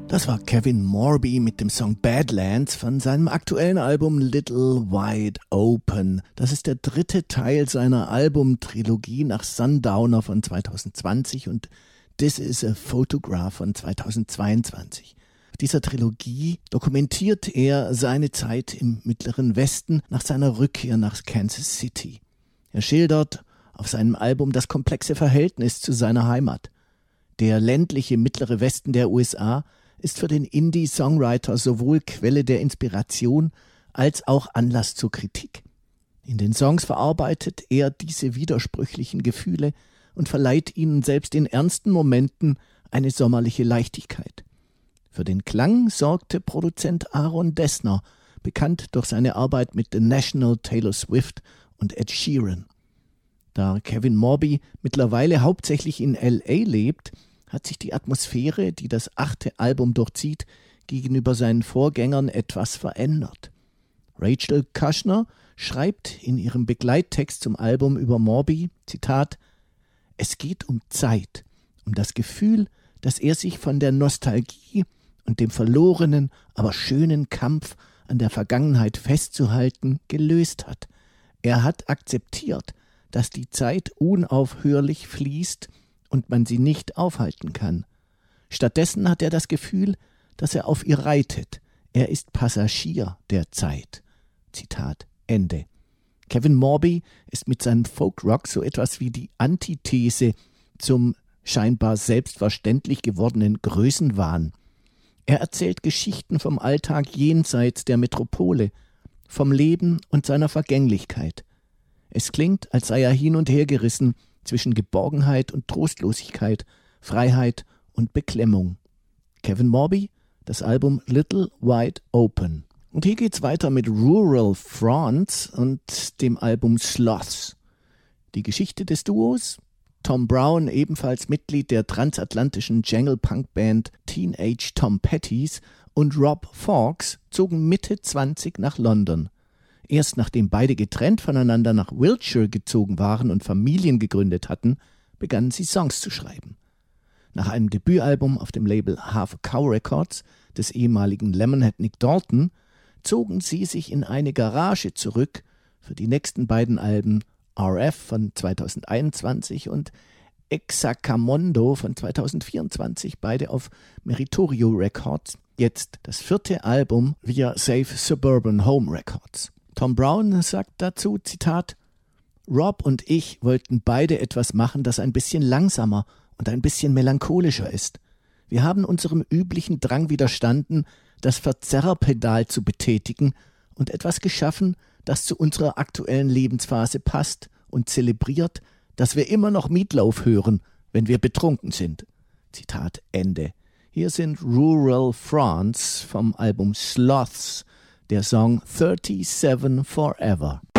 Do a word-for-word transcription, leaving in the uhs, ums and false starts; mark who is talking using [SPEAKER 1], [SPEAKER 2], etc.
[SPEAKER 1] Das war Kevin Morby mit dem Song Badlands von seinem aktuellen Album Little Wide Open. Das ist der dritte Teil seiner Albumtrilogie nach Sundowner von zwanzig zwanzig und This is a Photograph von zweitausendzweiundzwanzig. Auf dieser Trilogie dokumentiert er seine Zeit im Mittleren Westen nach seiner Rückkehr nach Kansas City. Er schildert auf seinem Album das komplexe Verhältnis zu seiner Heimat. Der ländliche Mittlere Westen der U S A ist für den Indie-Songwriter sowohl Quelle der Inspiration als auch Anlass zur Kritik. In den Songs verarbeitet er diese widersprüchlichen Gefühle und verleiht ihnen selbst in ernsten Momenten eine sommerliche Leichtigkeit. Für den Klang sorgte Produzent Aaron Dessner, bekannt durch seine Arbeit mit The National, Taylor Swift und Ed Sheeran. Da Kevin Morby mittlerweile hauptsächlich in L A lebt, hat sich die Atmosphäre, die das achte Album durchzieht, gegenüber seinen Vorgängern etwas verändert. Rachel Kushner schreibt in ihrem Begleittext zum Album über Morby, Zitat, »Es geht um Zeit, um das Gefühl, dass er sich von der Nostalgie und dem verlorenen, aber schönen Kampf an der Vergangenheit festzuhalten, gelöst hat. Er hat akzeptiert, dass die Zeit unaufhörlich fließt und man sie nicht aufhalten kann. Stattdessen hat er das Gefühl, dass er auf ihr reitet. Er ist Passagier der Zeit.« Zitat Ende. Kevin Morby ist mit seinem Folkrock so etwas wie die Antithese zum scheinbar selbstverständlich gewordenen Größenwahn. Er erzählt Geschichten vom Alltag jenseits der Metropole, vom Leben und seiner Vergänglichkeit. Es klingt, als sei er hin und her gerissen zwischen Geborgenheit und Trostlosigkeit, Freiheit und Beklemmung. Kevin Morby, das Album Little Wide Open. Und hier geht's weiter mit Rural France und dem Album Sloths. Die Geschichte des Duos? Tom Brown, ebenfalls Mitglied der transatlantischen Jangle-Punk-Band Teenage Tom Petties, und Rob Fawkes zogen Mitte zwanzig nach London. Erst nachdem beide getrennt voneinander nach Wiltshire gezogen waren und Familien gegründet hatten, begannen sie Songs zu schreiben. Nach einem Debütalbum auf dem Label Half a Cow Records des ehemaligen Lemonhead Nick Dalton zogen sie sich in eine Garage zurück für die nächsten beiden Alben R F von zweitausendeinundzwanzig und Exacamondo von zweitausendvierundzwanzig, beide auf Meritorio Records, jetzt das vierte Album via Safe Suburban Home Records. Tom Brown sagt dazu, Zitat, Rob und ich wollten beide etwas machen, das ein bisschen langsamer und ein bisschen melancholischer ist. Wir haben unserem üblichen Drang widerstanden, das Verzerrerpedal zu betätigen und etwas geschaffen, das zu unserer aktuellen Lebensphase passt und zelebriert, dass wir immer noch Meatloaf hören, wenn wir betrunken sind. Zitat Ende. Hier sind Rural France vom Album Sloths, der Song thirty-seven Forever.